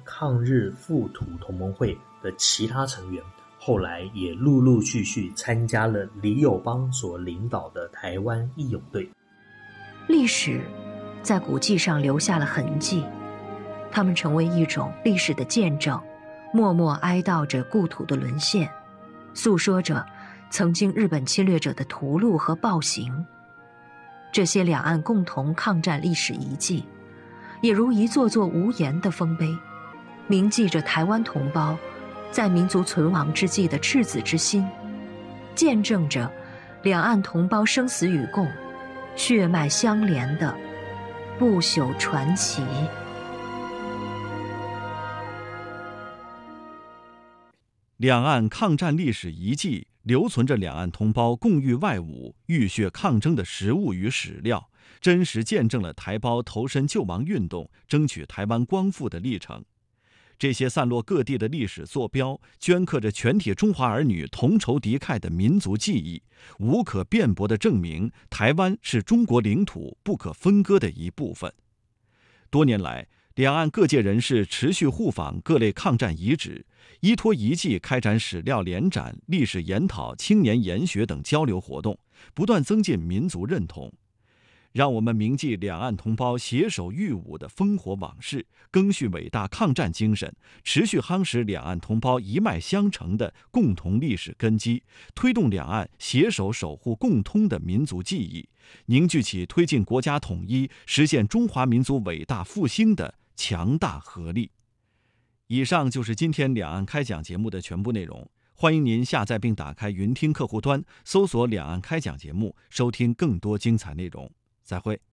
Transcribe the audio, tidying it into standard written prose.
抗日复土同盟会的其他成员，后来也陆陆续续参加了李友邦所领导的台湾义勇队。 历史在古迹上留下了痕迹，它们成为一种历史的见证，默默哀悼着故土的沦陷，诉说着曾经日本侵略者的屠戮和暴行。这些两岸共同抗战历史遗迹，也如一座座无言的丰碑，铭记着台湾同胞在民族存亡之际的赤子之心，见证着两岸同胞生死与共、血脉相连的不朽传奇。 两岸抗战历史遗迹留存着两岸同胞共御外侮、浴血抗争的实物与史料，真实见证了台胞投身救亡运动、争取台湾光复的历程。这些散落各地的历史坐标，镌刻着全体中华儿女同仇敌忾的民族记忆，无可辩驳地证明台湾是中国领土不可分割的一部分。多年来，两岸各界人士持续互访各类抗战遗址，依托遗迹开展史料联展、历史研讨、青年研学等交流活动，不断增进民族认同。让我们铭记两岸同胞携手御侮的烽火往事，赓续伟大抗战精神，持续夯实两岸同胞一脉相承的共同历史根基，推动两岸携手守护共通的民族记忆，凝聚起推进国家统一、实现中华民族伟大复兴的强大合力。以上就是今天两岸开讲节目的全部内容，欢迎您下载并打开云听客户端，搜索两岸开讲节目，收听更多精彩内容。再会。